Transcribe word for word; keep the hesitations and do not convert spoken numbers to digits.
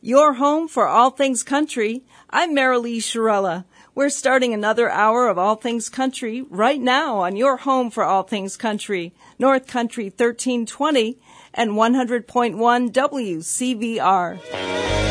Your home for all things country. I'm Marilee Shirella. We're starting another hour of All Things Country right now on your home for all things country, North Country thirteen twenty and one hundred point one W C V R.